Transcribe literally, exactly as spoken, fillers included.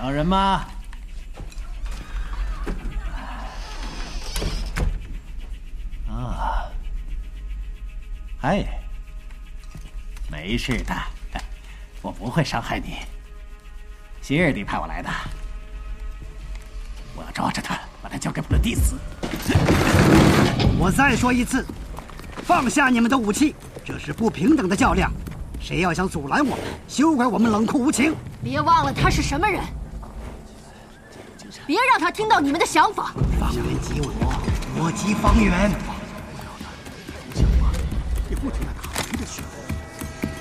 要人吗？啊，哎，没事的，我不会伤害你。希尔迪派我来的，我要抓着他，把他交给普勒蒂斯。 我再说一次，放下你们的武器，这是不平等的较量。谁要想阻拦我们，休怪我们冷酷无情。 别忘了他是什么人，别让他听到你们的想法。 方圆即我，我即方圆。 你不听他。